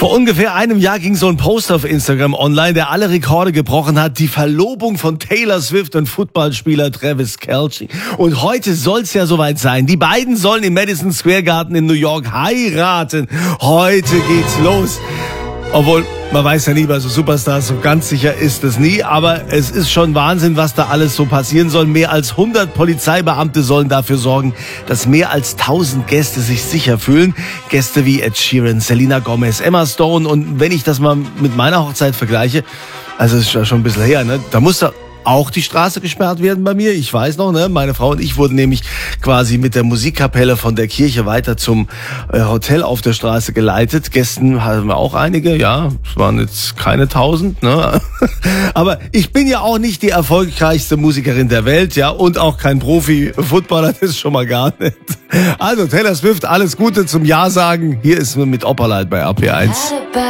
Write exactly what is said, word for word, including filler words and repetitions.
Vor ungefähr einem Jahr ging so ein Post auf Instagram online, der alle Rekorde gebrochen hat. Die Verlobung von Taylor Swift und Footballspieler Travis Kelce. Und heute soll's ja soweit sein. Die beiden sollen im Madison Square Garden in New York heiraten. Heute geht's los. Obwohl, man weiß ja nie bei so Superstars, so ganz sicher ist es nie. Aber es ist schon Wahnsinn, was da alles so passieren soll. Mehr als hundert Polizeibeamte sollen dafür sorgen, dass mehr als tausend Gäste sich sicher fühlen. Gäste wie Ed Sheeran, Selena Gomez, Emma Stone. Und wenn ich das mal mit meiner Hochzeit vergleiche, also es ist ja schon ein bisschen her, ne? Da muss da auch die Straße gesperrt werden bei mir. Ich weiß noch, ne? Meine Frau und ich wurden nämlich quasi mit der Musikkapelle von der Kirche weiter zum äh, Hotel auf der Straße geleitet. Gästen hatten wir auch einige, ja. Es waren jetzt keine tausend, ne? Aber ich bin ja auch nicht die erfolgreichste Musikerin der Welt, ja. Und auch kein Profi-Footballer, das ist schon mal gar nicht. Also Taylor Swift, alles Gute zum Ja sagen. Hier ist mit Opperleit bei R P eins.